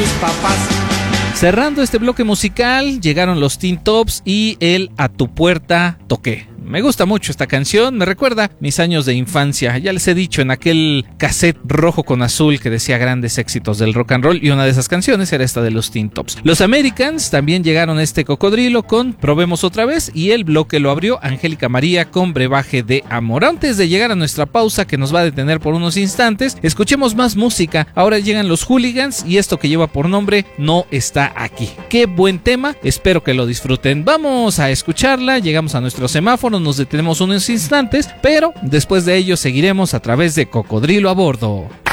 mis papás. Cerrando este bloque musical, llegaron los Teen Tops y el A tu puerta toqué. Me gusta mucho esta canción, me recuerda mis años de infancia. Ya les he dicho, en aquel cassette rojo con azul que decía grandes éxitos del rock and roll, y una de esas canciones era esta de los Teen Tops. Los Americans también llegaron a este cocodrilo con Probemos otra vez, y el bloque lo abrió Angélica María con Brebaje de Amor. Antes de llegar a nuestra pausa que nos va a detener por unos instantes, escuchemos más música. Ahora llegan los Hooligans y esto que lleva por nombre No está aquí. Qué buen tema, espero que lo disfruten. Vamos a escucharla, llegamos a nuestro semáforo, nos detenemos unos instantes, pero después de ello seguiremos a través de Cocodrilo a Bordo.